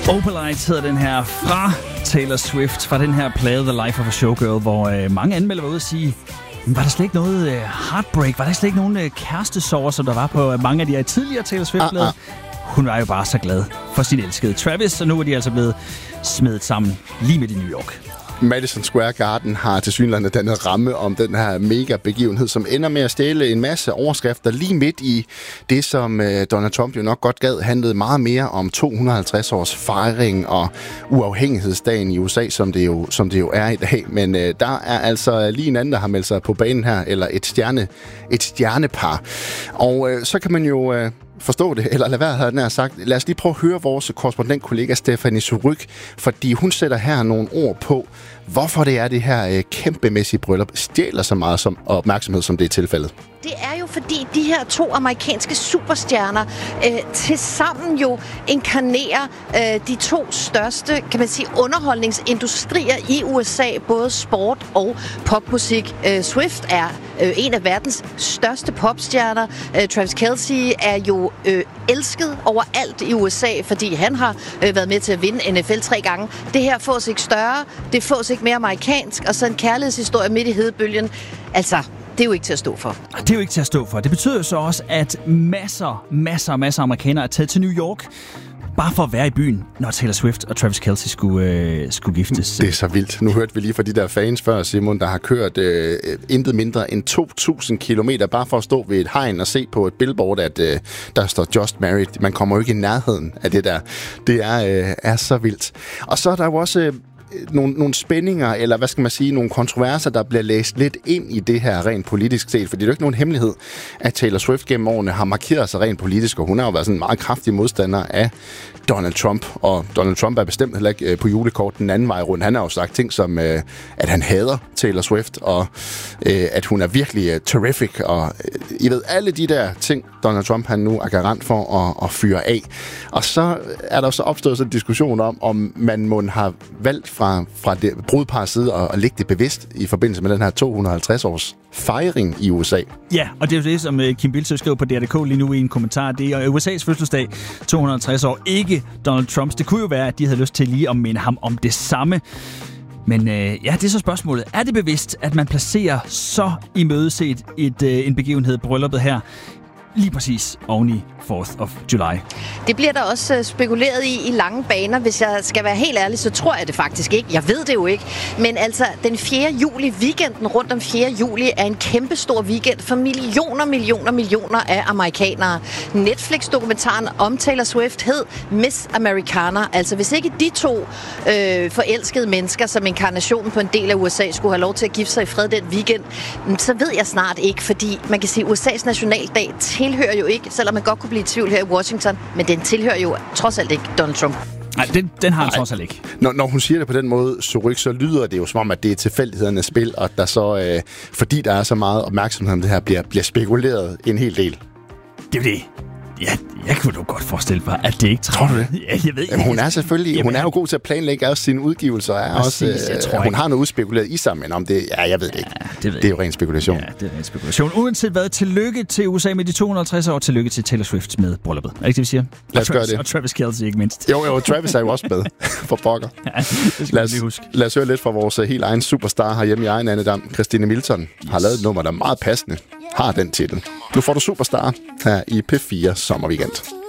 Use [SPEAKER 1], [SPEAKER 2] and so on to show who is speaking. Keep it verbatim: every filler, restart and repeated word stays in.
[SPEAKER 1] Opalite hedder den her fra Taylor Swift, fra den her plade The Life of a Showgirl, hvor øh, mange anmeldere var ude at sige, var der slet ikke noget øh, heartbreak, var der slet ikke nogen øh, kærestesorger, som der var på øh, mange af de her tidligere Taylor Swift-plader? Ah, ah. Hun var jo bare så glad for sin elskede Travis, og nu er de altså blevet smedet sammen lige midt i New York.
[SPEAKER 2] Madison Square Garden har tilsyneladende dannet ramme om den her mega begivenhed, som ender med at stjæle en masse overskrifter lige midt i det, som øh, Donald Trump jo nok godt gad, handlede meget mere om to hundrede og halvtreds års fejring og uafhængighedsdagen i U S A, som det jo, som det jo er i dag. Men øh, der er altså lige en anden, der har meldt sig på banen her, eller et, stjerne, et stjernepar. Og øh, så kan man jo... Øh, forstå det, eller lad være, havde den her sagt. Lad os lige prøve at høre vores korrespondentkollega Stephanie Surrugue, fordi hun sætter her nogle ord på, hvorfor det er det her øh, kæmpemæssige bryllup stjæler så meget som opmærksomhed, som det er tilfældet.
[SPEAKER 3] Det er jo fordi de her to amerikanske superstjerner øh, tilsammen jo inkarnerer øh, de to største, kan man sige, underholdningsindustrier i U S A, både sport og popmusik. Øh, Swift er øh, en af verdens største popstjerner. Øh, Travis Kelce er jo øh, elsket overalt i U S A, fordi han har øh, været med til at vinde N F L tre gange. Det her fås ikke større, det fås ikke mere amerikansk, og så en kærlighedshistorie midt i hedebølgen. Altså, det er jo ikke til at stå for.
[SPEAKER 1] Det er jo ikke til at stå for. Det betyder jo så også, at masser, masser, masser af amerikanere er taget til New York, bare for at være i byen, når Taylor Swift og Travis Kelce skulle, øh, skulle giftes.
[SPEAKER 2] Det er så vildt. Nu hørte vi lige fra de der fans før, Simon, der har kørt øh, intet mindre end to tusind kilometer, bare for at stå ved et hegn og se på et billboard, at øh, der står Just Married. Man kommer jo ikke i nærheden af det der. Det er, øh, er så vildt. Og så er der jo også... Øh, Nogle, nogle spændinger, eller hvad skal man sige, nogle kontroverser, der bliver læst lidt ind i det her rent politisk set, fordi det er jo ikke nogen hemmelighed, at Taylor Swift gennem årene har markeret sig rent politisk, og hun har jo været sådan en meget kraftig modstander af Donald Trump, og Donald Trump er bestemt heller ikke på julekort den anden vej rundt. Han har jo sagt ting som, at han hader Taylor Swift, og at hun er virkelig terrific, og I ved, alle de der ting, Donald Trump han nu er garant for at, at fyre af. Og så er der så opstået sådan en diskussion om, om man må have valgt fra, fra det brudpars side at, at lægge det bevidst i forbindelse med den her to hundrede og halvtreds års fejring i U S A.
[SPEAKER 1] Ja, og det er jo det, som Kim Bildsøe skriver på D R D K lige nu i en kommentar. Det er U S A's fødselsdag, to hundrede og halvtreds år, ikke Donald Trumps. Det kunne jo være, at de havde lyst til lige at minde ham om det samme. Men øh, ja, det er så spørgsmålet. Er det bevidst, at man placerer så imødeset et, øh, en begivenhed, brylluppet her, lige præcis oveni fourth of July?
[SPEAKER 3] Det bliver der også spekuleret i i lange baner. Hvis jeg skal være helt ærlig, så tror jeg det faktisk ikke. Jeg ved det jo ikke. Men altså, den fjerde juli, weekenden rundt om fjerde juli, er en kæmpe stor weekend for millioner, millioner, millioner af amerikanere. Netflix-dokumentaren om Taylor Swift hed Miss Americana. Altså, hvis ikke de to øh, forelskede mennesker, som inkarnationen på en del af U S A, skulle have lov til at gifte sig i fred den weekend, så ved jeg snart ikke, fordi man kan sige, at U S A's nationaldag tilhører jo ikke, selvom man godt kunne blive i tvivl her i Washington, men den tilhører jo trods alt ikke Donald Trump.
[SPEAKER 1] Nej, den, den har han trods alt ikke.
[SPEAKER 2] Når, når hun siger det på den måde, Surrugue, så lyder det jo som om, at det er tilfældighedernes spil, og der så, øh, fordi der er så meget opmærksomhed om det her, bliver, bliver spekuleret en hel del.
[SPEAKER 1] Det er det. Ja, jeg kunne jo godt forestille mig, at det ikke
[SPEAKER 2] tror du det?
[SPEAKER 1] Ja, jeg ved,
[SPEAKER 2] Jamen, hun er selvfølgelig, Jamen, hun er jo god til at planlægge også sine udgivelser. Er præcis, også, øh, tror hun ikke. Har noget udspekuleret i sig, men om det, ja, jeg ved det ikke. Ja, det, ved det er jo ren spekulation.
[SPEAKER 1] Ja, det er ren spekulation. Uanset hvad, tillykke til U S A med de to hundrede og halvtreds år, tillykke til Taylor Swift med brylluppet. Er det ikke det, vi siger?
[SPEAKER 2] Lad os gøre det.
[SPEAKER 1] Og Travis Kelce ikke mindst.
[SPEAKER 2] Jo, jo, Travis er jo også med for pokker. Ja,
[SPEAKER 1] det skal lad, os, huske.
[SPEAKER 2] lad os høre lidt fra vores helt egen superstar herhjemme i egen Annedam. Christine Milton yes. har lavet et nummer, der er meget passende. Har den titel. Nu får du Superstar her i P fire Sommerweekend.